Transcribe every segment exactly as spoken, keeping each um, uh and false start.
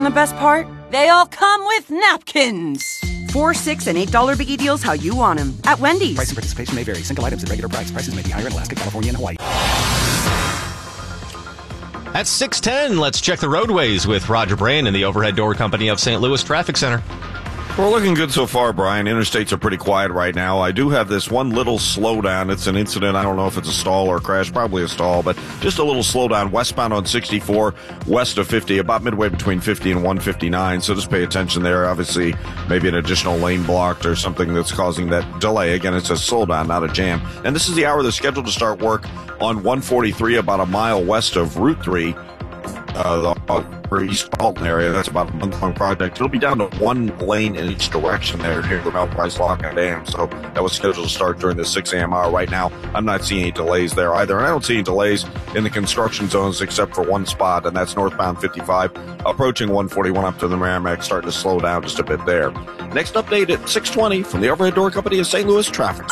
The best part? They all come with napkins. Four, six, and eight dollar biggie deals how you want them at Wendy's. Price and participation may vary. Single items at regular price. Prices may be higher in Alaska, California, and Hawaii. At six ten, let's check the roadways with Roger Brand in the Overhead Door Company of Saint Louis Traffic Center. We're looking good so far, Brian. Interstates are pretty quiet right now. I do have this one little slowdown. It's an incident. I don't know if it's a stall or a crash. Probably a stall, but just a little slowdown westbound on sixty-four, west of fifty, about midway between fifty and one fifty-nine. So just pay attention there. Obviously, maybe an additional lane blocked or something that's causing that delay. Again, it's a slowdown, not a jam. And this is the hour that's scheduled to start work on one forty-three, about a mile west of Route three. Uh, the East Alton area. That's about a month-long project. It'll be down to one lane in each direction there here at Mount Price Lock and Dam. So that was scheduled to start during the six a.m. hour. Right now, I'm not seeing any delays there either. And I don't see any delays in the construction zones except for one spot, and that's northbound fifty-five, approaching one forty-one up to the Merrimack, starting to slow down just a bit there. Next update at six twenty from the Overhead Door Company of Saint Louis Traffic.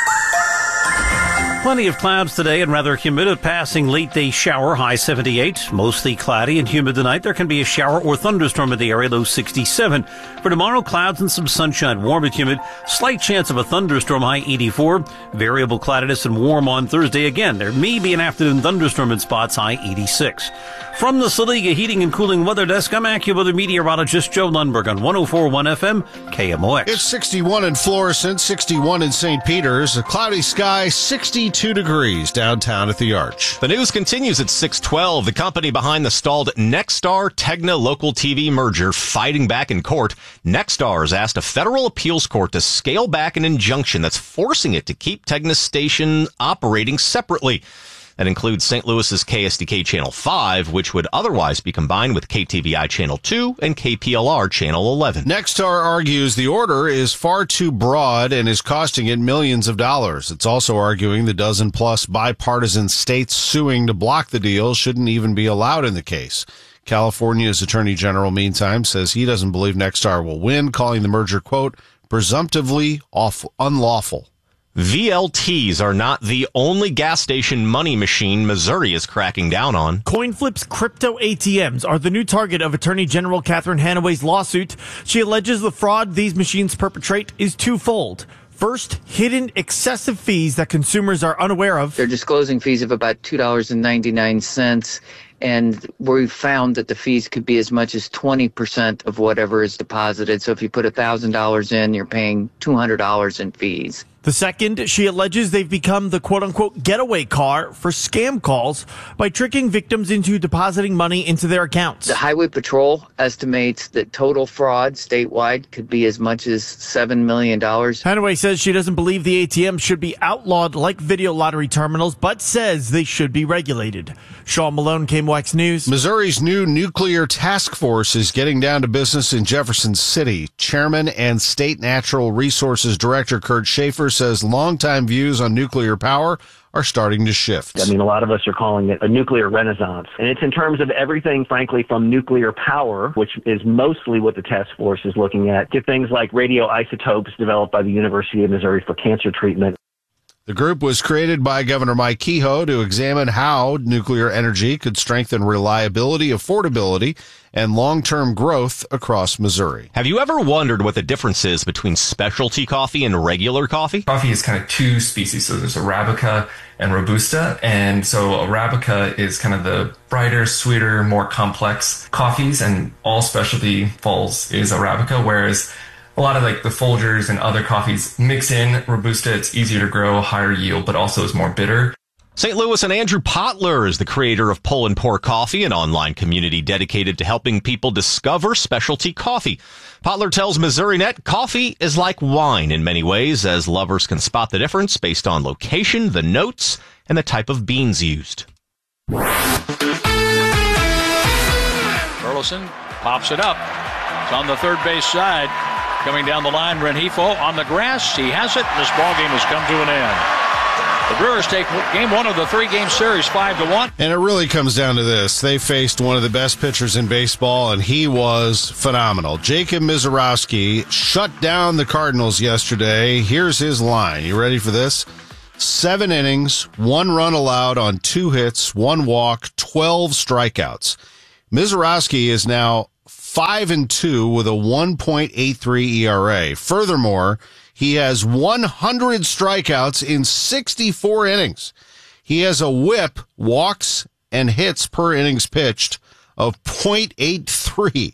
Plenty of clouds today and rather humid. A passing late day shower, high seventy-eight. Mostly cloudy and humid tonight. There can be a shower or thunderstorm in the area, low sixty-seven. For tomorrow, clouds and some sunshine, warm and humid. Slight chance of a thunderstorm, high eighty-four. Variable cloudiness and warm on Thursday again. There may be an afternoon thunderstorm in spots, high eighty-six. From the Saliga Heating and Cooling Weather Desk, I'm AccuWeather meteorologist Joe Lundberg on one oh four point one F M, K M O X. It's sixty-one in Florissant, sixty-one in Saint Peter's, a cloudy sky, sixty-two degrees downtown at the Arch. The news continues at six twelve. The company behind the stalled Nexstar Tegna local T V merger fighting back in court. Nexstar has asked a federal appeals court to scale back an injunction that's forcing it to keep Tegna's station operating separately. That includes Saint Louis's K S D K Channel five, which would otherwise be combined with K T V I Channel two and K P L R Channel eleven. Nexstar argues the order is far too broad and is costing it millions of dollars. It's also arguing the dozen-plus bipartisan states suing to block the deal shouldn't even be allowed in the case. California's Attorney General, meantime, says he doesn't believe Nexstar will win, calling the merger, quote, presumptively awful, unlawful. V L Ts are not the only gas station money machine Missouri is cracking down on. CoinFlip's crypto A T Ms are the new target of Attorney General Catherine Hanaway's lawsuit. She alleges the fraud these machines perpetrate is twofold. First, hidden excessive fees that consumers are unaware of. They're disclosing fees of about two dollars and ninety-nine cents. And we found that the fees could be as much as twenty percent of whatever is deposited. So if you put one thousand dollars in, you're paying two hundred dollars in fees. The second, she alleges they've become the quote-unquote getaway car for scam calls by tricking victims into depositing money into their accounts. The Highway Patrol estimates that total fraud statewide could be as much as seven million dollars. Hanaway says she doesn't believe the A T M should be outlawed like video lottery terminals, but says they should be regulated. Sean Malone, K M O X News. Missouri's new nuclear task force is getting down to business in Jefferson City. Chairman and State Natural Resources Director Kurt Schaefer says longtime views on nuclear power are starting to shift. I mean, a lot of us are calling it a nuclear renaissance. And it's in terms of everything, frankly, from nuclear power, which is mostly what the task force is looking at, to things like radioisotopes developed by the University of Missouri for cancer treatment. The group was created by Governor Mike Kehoe to examine how nuclear energy could strengthen reliability, affordability, and long-term growth across Missouri. Have you ever wondered what the difference is between specialty coffee and regular coffee? Coffee is kind of two species. So there's Arabica and Robusta. And so Arabica is kind of the brighter, sweeter, more complex coffees, and all specialty falls is Arabica, whereas a lot of like the Folgers and other coffees mix in Robusta. It's easier to grow, higher yield, but also is more bitter. Saint Louis and Andrew Potler is the creator of Pull and Pour Coffee, an online community dedicated to helping people discover specialty coffee. Potler tells Missouri Net coffee is like wine in many ways, as lovers can spot the difference based on location, the notes, and the type of beans used. Burleson pops it up. It's on the third base side. Coming down the line, Renifo on the grass. He has it. This ball game has come to an end. The Brewers take game one of the three-game series, five to one. And it really comes down to this. They faced one of the best pitchers in baseball, and he was phenomenal. Jacob Misiorowski shut down the Cardinals yesterday. Here's his line. You ready for this? Seven innings, one run allowed on two hits, one walk, twelve strikeouts. Misiorowski is now five and two with a one point eight three E R A. Furthermore, he has one hundred strikeouts in sixty-four innings. He has a whip, walks, and hits per innings pitched of point eight three.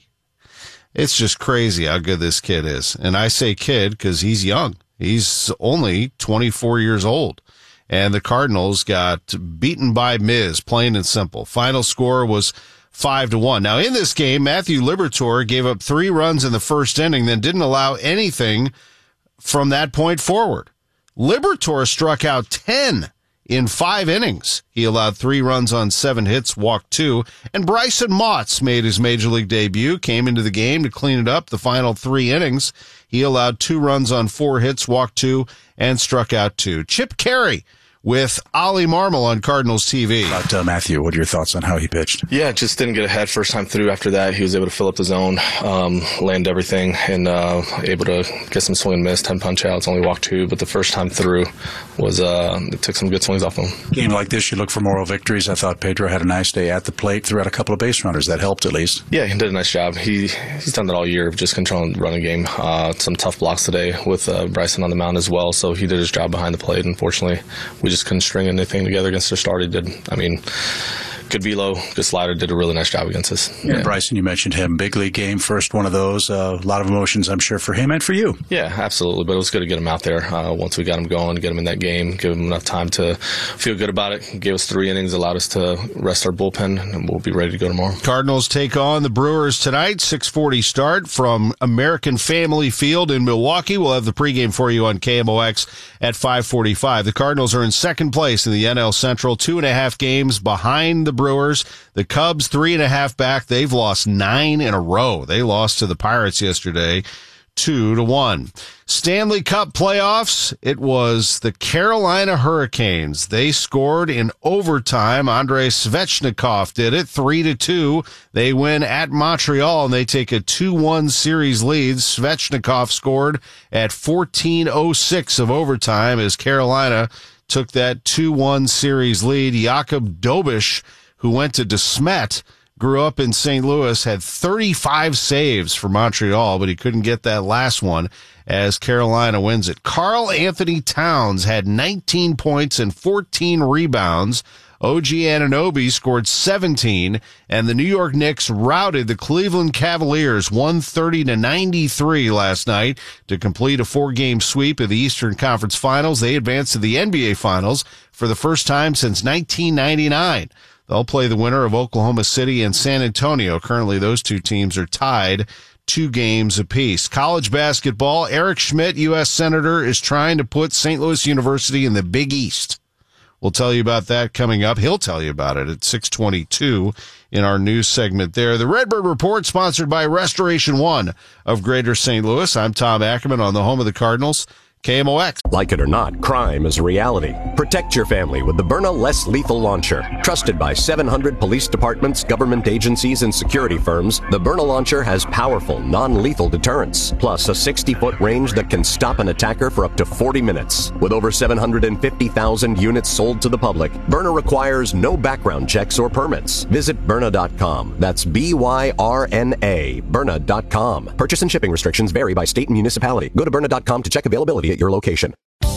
It's just crazy how good this kid is. And I say kid because he's young. He's only twenty-four years old. And the Cardinals got beaten by Miz, plain and simple. Final score was five to one. Now, in this game, Matthew Liberatore gave up three runs in the first inning, then didn't allow anything from that point forward. Liberatore struck out ten in five innings. He allowed three runs on seven hits, walked two. And Bryson Motts made his major league debut, came into the game to clean it up the final three innings. He allowed two runs on four hits, walked two, and struck out two. Chip Carey with Ollie Marmol on Cardinals T V. About uh, Matthew, what are your thoughts on how he pitched? Yeah, just didn't get ahead first time through. After that, he was able to fill up the zone, um, land everything, and uh, able to get some swing and miss, ten punch outs, only walked two. But the first time through was uh, it took some good swings off him. Game like this, you look for moral victories. I thought Pedro had a nice day at the plate, threw out a couple of base runners. That helped at least. Yeah, he did a nice job. He He's done that all year, just controlling the running game. Uh, some tough blocks today with uh, Bryson on the mound as well, so he did his job behind the plate. Unfortunately, we just couldn't string anything together against their starter. Did I mean good velo, good slider, did a really nice job against us. Yeah, Bryson, you mentioned him, big league game, first one of those, uh, a lot of emotions I'm sure for him and for you. Yeah, absolutely, but it was good to get him out there uh, once we got him going, get him in that game, give him enough time to feel good about it, gave us three innings, allowed us to rest our bullpen, and we'll be ready to go tomorrow. Cardinals take on the Brewers tonight, six forty start from American Family Field in Milwaukee. We'll have the pregame for you on K M O X at five forty-five. The Cardinals are in second place in the N L Central, two and a half games behind the Brewers. The Cubs, three and a half back. They've lost nine in a row. They lost to the Pirates yesterday, two to one. Stanley Cup playoffs. It was the Carolina Hurricanes. They scored in overtime. Andrei Svechnikov did it, three to two. They win at Montreal and they take a two one series lead. Svechnikov scored at fourteen oh six of overtime as Carolina took that two one series lead. Jakub Dobish, who went to DeSmet, grew up in Saint Louis, had thirty-five saves for Montreal, but he couldn't get that last one as Carolina wins it. Karl Anthony Towns had nineteen points and fourteen rebounds. O G Anunoby scored seventeen, and the New York Knicks routed the Cleveland Cavaliers one thirty to ninety-three last night to complete a four-game sweep of the Eastern Conference Finals. They advanced to the N B A Finals for the first time since nineteen ninety-nine. They'll play the winner of Oklahoma City and San Antonio. Currently, those two teams are tied two games apiece. College basketball, Eric Schmidt, U S Senator, is trying to put Saint Louis University in the Big East. We'll tell you about that coming up. He'll tell you about it at six twenty-two in our news segment there. The Redbird Report, sponsored by Restoration One of Greater Saint Louis. I'm Tom Ackerman on the home of the Cardinals, K M O X. Like it or not, crime is a reality. Protect your family with the Byrna Less Lethal Launcher. Trusted by seven hundred police departments, government agencies, and security firms, the Byrna Launcher has powerful, non-lethal deterrence, plus a sixty-foot range that can stop an attacker for up to forty minutes. With over seven hundred fifty thousand units sold to the public, Byrna requires no background checks or permits. Visit Byrna dot com. That's B Y R N A, Byrna dot com. Purchase and shipping restrictions vary by state and municipality. Go to Byrna dot com to check availability at your location.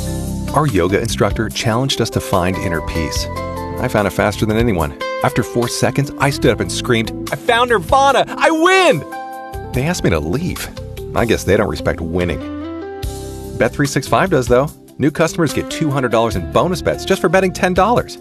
Our yoga instructor challenged us to find inner peace. I found it faster than anyone. After four seconds, I stood up and screamed, "I found Nirvana! I win!" They asked me to leave. I guess they don't respect winning. Bet three sixty-five does, though. New customers get two hundred dollars in bonus bets just for betting ten dollars.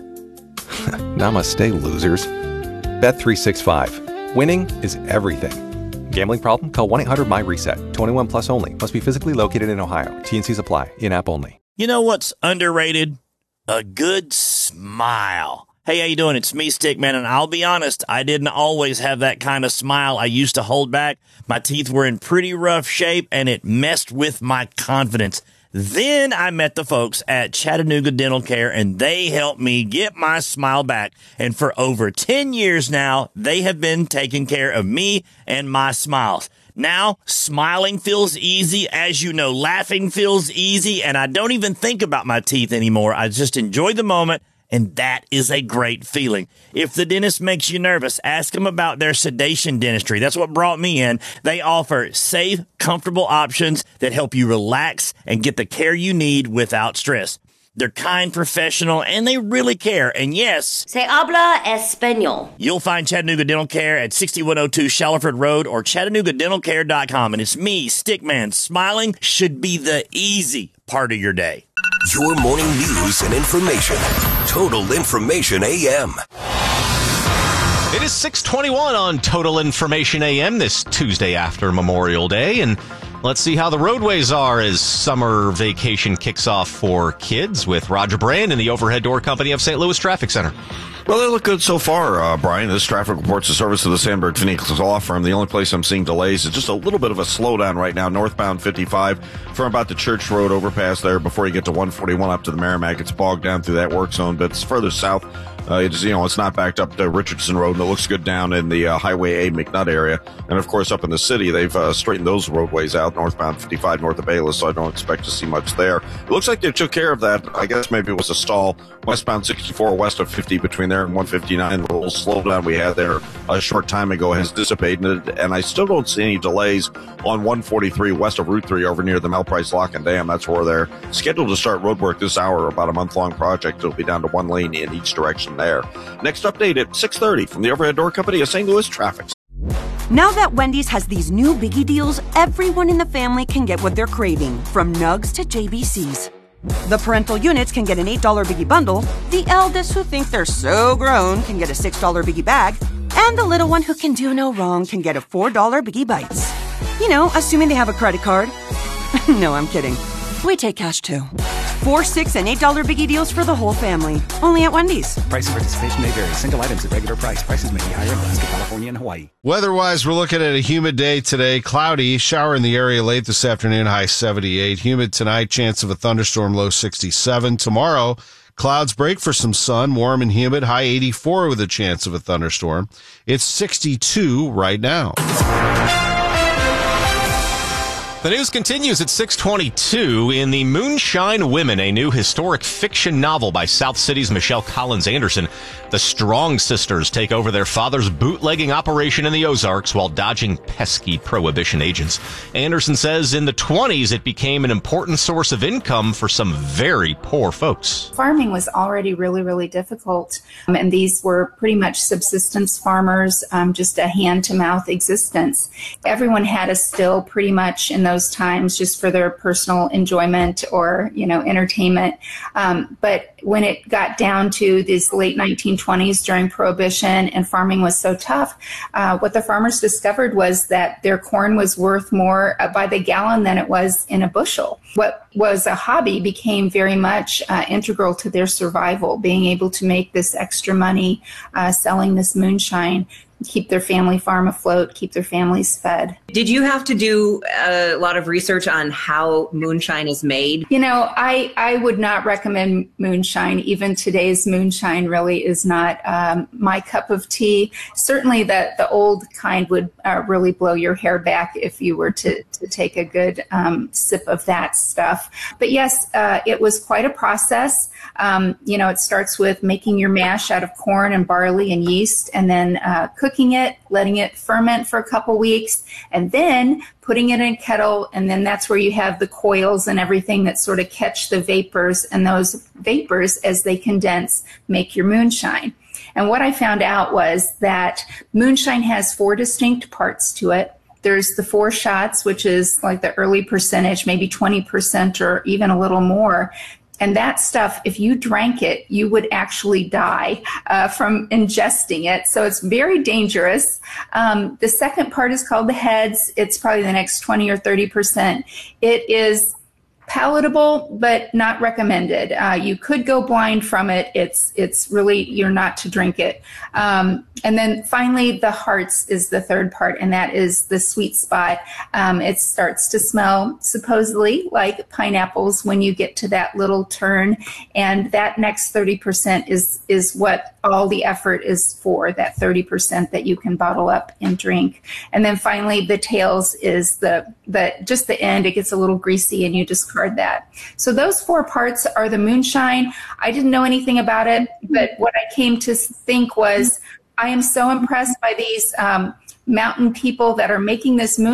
Namaste, losers. Bet three sixty-five. Winning is everything. Gambling problem? Call one eight hundred my reset. twenty-one plus only. Must be physically located in Ohio. T and Cs apply. In-app only. You know what's underrated? A good smile. Hey, how you doing? It's me, Stickman, and I'll be honest, I didn't always have that kind of smile I used to hold back. My teeth were in pretty rough shape, and it messed with my confidence. Then I met the folks at Chattanooga Dental Care, and they helped me get my smile back. And for over ten years now, they have been taking care of me and my smiles. Now, smiling feels easy. As you know, laughing feels easy, and I don't even think about my teeth anymore. I just enjoy the moment And that is a great feeling. If the dentist makes you nervous, ask them about their sedation dentistry. That's what brought me in. They offer safe, comfortable options that help you relax and get the care you need without stress. They're kind, professional, and they really care. And yes, Se habla español. You'll find Chattanooga Dental Care at sixty-one oh two Shallowford Road or chattanooga dental care dot com. And it's me, Stickman. Smiling should be the easy part of your day. Your morning news and information. Total Information A M. It is six twenty-one on Total Information A M this Tuesday after Memorial Day, and let's see how the roadways are as summer vacation kicks off for kids with Roger Brand and the Overhead Door Company of Saint Louis Traffic Center. Well, they look good so far, uh, Brian. This traffic reports the service of the Sandberg Phoenix Law Firm. The only place I'm seeing delays is just a little bit of a slowdown right now, northbound fifty-five from about the Church Road overpass there before you get to one forty-one up to the Merrimack. It's bogged down through that work zone, but it's further south. Uh, it's, you know, it's not backed up to Richardson Road, and it looks good down in the uh, Highway A McNutt area. And, of course, up in the city, they've uh, straightened those roadways out, northbound fifty-five north of Bayless, so I don't expect to see much there. It looks like they took care of that. I guess maybe it was a stall westbound sixty-four west of fifty between there and one fifty-nine. The little slowdown we had there a short time ago has dissipated, and I still don't see any delays on one forty-three west of Route three over near the Melprice Lock and Dam. That's where they're scheduled to start road work this hour, about a month-long project. It'll be down to one lane in each direction there. Next update at six thirty from the Overhead Door Company of Saint Louis Traffic. Now that Wendy's has these new biggie deals, everyone in the family can get what they're craving, from nugs to J B Cs. The parental units can get an eight dollar biggie bundle, the eldest who think they're so grown can get a six dollar biggie bag, and the little one who can do no wrong can get a four dollar biggie bites. You know, assuming they have a credit card. No, I'm kidding. We take cash too. Four, six, and eight dollar biggie deals for the whole family. Only at Wendy's. Price and participation may vary. Single items at regular price. Prices may be higher in Alaska, California, and Hawaii. Weather-wise, we're looking at a humid day today. Cloudy, shower in the area late this afternoon, high seventy-eight. Humid tonight, chance of a thunderstorm, low sixty-seven. Tomorrow, clouds break for some sun, warm and humid, high eighty-four with a chance of a thunderstorm. It's sixty-two right now. The news continues at six twenty-two. In The Moonshine Women, a new historic fiction novel by South City's Michelle Collins Anderson, the Strong sisters take over their father's bootlegging operation in the Ozarks while dodging pesky prohibition agents. Anderson says in the twenties it became an important source of income for some very poor folks. Farming was already really, really difficult, um, and these were pretty much subsistence farmers, um, just a hand-to-mouth existence. Everyone had a still pretty much in those times just for their personal enjoyment or, you know, entertainment. Um, but when it got down to these late nineteen twenties during Prohibition and farming was so tough, uh, what the farmers discovered was that their corn was worth more uh, by the gallon than it was in a bushel. What was a hobby became very much uh, integral to their survival, being able to make this extra money uh, selling this moonshine, keep their family farm afloat, keep their families fed. Did you have to do a lot of research on how moonshine is made? You know, I, I would not recommend moonshine. Even today's moonshine really is not um, my cup of tea. Certainly that the old kind would uh, really blow your hair back if you were to, to take a good um, sip of that stuff. But yes, uh, it was quite a process. Um, you know, it starts with making your mash out of corn and barley and yeast, and then uh, cooking it, letting it ferment for a couple weeks, and then putting it in a kettle, and then that's where you have the coils and everything that sort of catch the vapors, and those vapors, as they condense, make your moonshine. And what I found out was that moonshine has four distinct parts to it. There's the four shots, which is like the early percentage, maybe twenty percent or even a little more. And that stuff, if you drank it, you would actually die uh, from ingesting it. So it's very dangerous. Um, the second part is called the heads. It's probably the next twenty or thirty percent. It is palatable, but not recommended. Uh, you could go blind from it. It's it's really, you're not to drink it. Um, and then finally, the hearts is the third part, and that is the sweet spot. Um, it starts to smell supposedly like pineapples when you get to that little turn, and that next thirty percent is is what all the effort is for, that thirty percent that you can bottle up and drink. And then finally, the tails is the the just the end, it gets a little greasy and you discard that. So those four parts are the moonshine. I didn't know anything about it, but what I came to think was I am so impressed by these um, mountain people that are making this moonshine.